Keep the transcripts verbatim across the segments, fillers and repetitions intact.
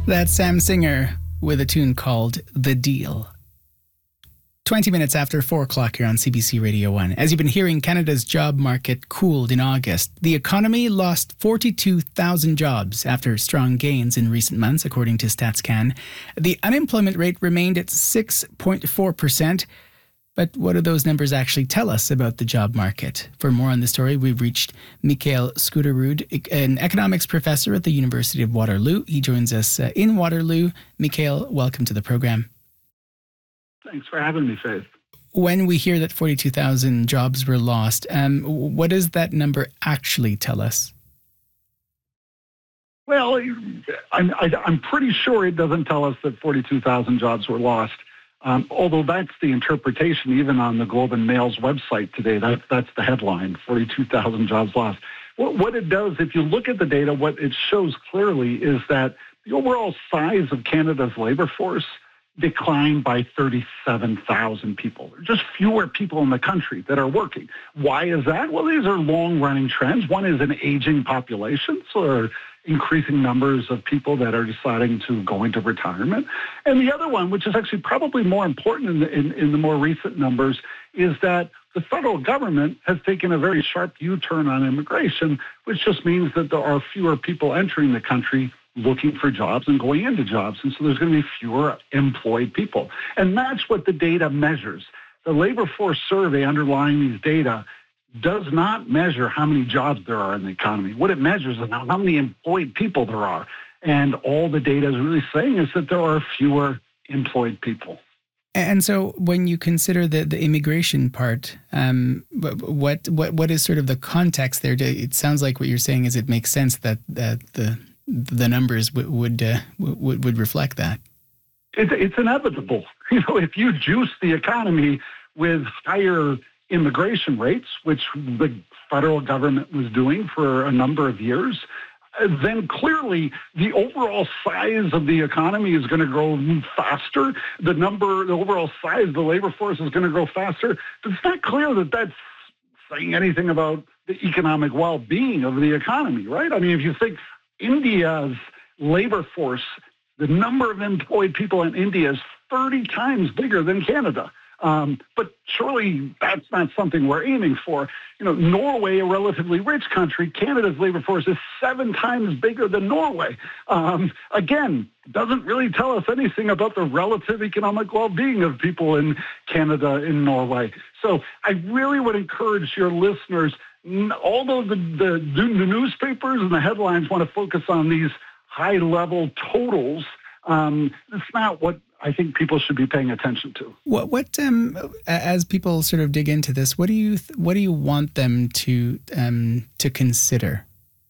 That's Sam Singer with a tune called The Deal. twenty minutes after four o'clock here on C B C Radio one. As you've been hearing, Canada's job market cooled in August. The economy lost forty-two thousand jobs after strong gains in recent months, according to StatsCan. The unemployment rate remained at six point four percent. But what do those numbers actually tell us about the job market? For more on this story, we've reached Mikhail Skutterud, an economics professor at the University of Waterloo. He joins us uh, in Waterloo. Mikhail, welcome to the program. Thanks for having me, Faith. When we hear that forty-two thousand jobs were lost, um, what does that number actually tell us? Well, I'm, I'm pretty sure it doesn't tell us that forty-two thousand jobs were lost. Um, although that's the interpretation, even on the Globe and Mail's website today. That, that's the headline, forty-two thousand jobs lost. What, what it does, if you look at the data, what it shows clearly is that the overall size of Canada's labor force declined by thirty-seven thousand people. There are just fewer people in the country that are working. Why is that? Well, these are long-running trends. One is an aging population, so there are increasing numbers of people that are deciding to go into retirement. And the other one, which is actually probably more important in the, in, in the more recent numbers, is that the federal government has taken a very sharp U-turn on immigration, which just means that there are fewer people entering the country looking for jobs and going into jobs. And so there's going to be fewer employed people. And that's what the data measures. The labor force survey underlying these data does not measure how many jobs there are in the economy. What it measures is how many employed people there are. And all the data is really saying is that there are fewer employed people. And so when you consider the, the immigration part, um, what, what what is sort of the context there? It sounds like what you're saying is it makes sense that, that the the numbers w- would, uh, w- would reflect that. It's, it's inevitable. You know, if you juice the economy with higher immigration rates, which the federal government was doing for a number of years, then clearly the overall size of the economy is going to grow faster. The number, the overall size of the labor force is going to grow faster. But it's not clear that that's saying anything about the economic well-being of the economy, right? I mean, if you think India's labor force, the number of employed people in India is thirty times bigger than Canada. Um, but surely that's not something we're aiming for. You know, Norway, a relatively rich country, Canada's labor force is seven times bigger than Norway. Um, again, doesn't really tell us anything about the relative economic well-being of people in Canada and Norway. So I really would encourage your listeners, although the, the, the newspapers and the headlines want to focus on these high-level totals, um, it's not what I think people should be paying attention to. What, what, um, as people sort of dig into this, what do you, what do you want them to, um, to consider?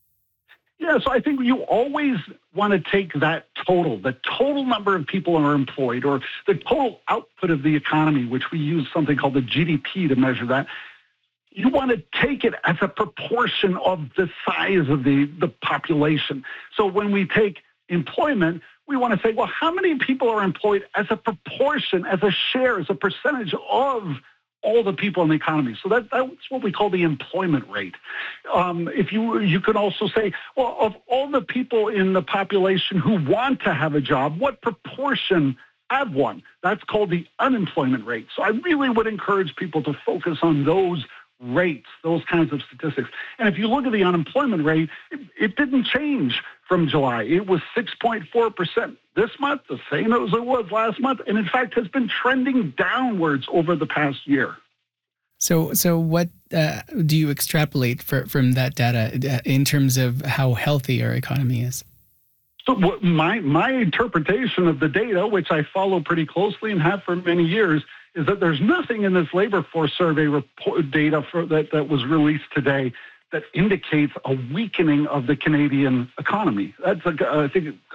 Yeah, so I think you always want to take that total, the total number of people who are employed, or the total output of the economy, which we use something called the G D P to measure that. You want to take it as a proportion of the size of the, the population. So when we take employment, we want to say, well, how many people are employed as a proportion, as a share, as a percentage of all the people in the economy? So that, that's what we call the employment rate. Um, if you you could also say, well, of all the people in the population who want to have a job, what proportion have one? That's called the unemployment rate. So I really would encourage people to focus on those rates, those kinds of statistics. And if you look at the unemployment rate, it, it didn't change from July. It was six point four percent this month, the same as it was last month, and in fact has been trending downwards over the past year. So so what uh, do you extrapolate for, from that data in terms of how healthy our economy is? So what my, my interpretation of the data, which I follow pretty closely and have for many years, is that there's nothing in this labor force survey report data for, that, that was released today that indicates a weakening of the Canadian economy. That's, a, I think,